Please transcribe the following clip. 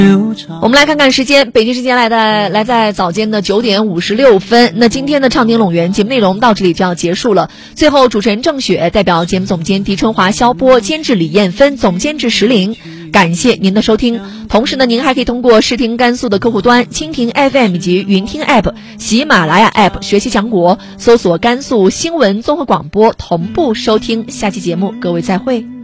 我们来看看时间，北京时间来在早间的9点56分。那今天的畅听陇园节目内容到这里就要结束了。最后，主持人郑雪代表节目总监狄春华、肖波，监制李艳芬，总监制石林，感谢您的收听。同时呢，您还可以通过视听甘肃的客户端、蜻蜓 FM 以及云听 App、喜马拉雅 App 学习强国，搜索甘肃新闻综合广播同步收听下期节目。各位再会。